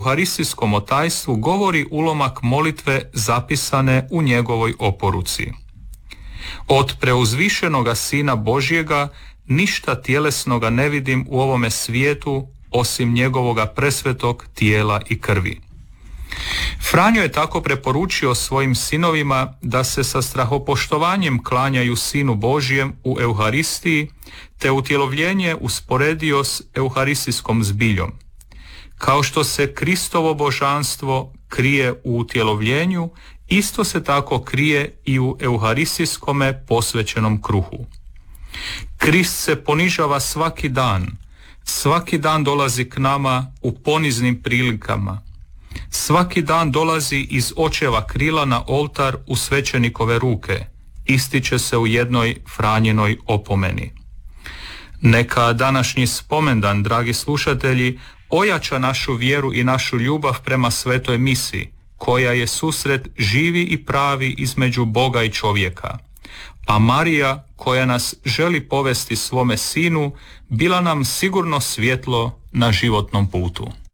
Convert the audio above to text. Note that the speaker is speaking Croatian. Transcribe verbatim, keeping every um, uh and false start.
euharistijskom otajstvu govori ulomak molitve zapisane u njegovoj oporuci. Od preuzvišenoga Sina Božjega ništa tjelesnoga ne vidim u ovome svijetu osim njegovoga presvetog tijela i krvi. Franjo je tako preporučio svojim sinovima da se sa strahopoštovanjem klanjaju Sinu Božjem u Euharistiji, te utjelovljenje usporedio s euharistijskom zbiljom. Kao što se Kristovo božanstvo krije u utjelovljenju, isto se tako krije i u euharistijskome posvećenom kruhu. Krist se ponižava svaki dan, svaki dan dolazi k nama u poniznim prilikama. Svaki dan dolazi iz očeva krila na oltar u svećenikove ruke, ističe se u jednoj Franjinoj opomeni. Neka današnji spomendan, dragi slušatelji, ojača našu vjeru i našu ljubav prema svetoj misi, koja je susret živi i pravi između Boga i čovjeka. A Marija, koja nas želi povesti svome sinu, bila nam sigurno svjetlo na životnom putu.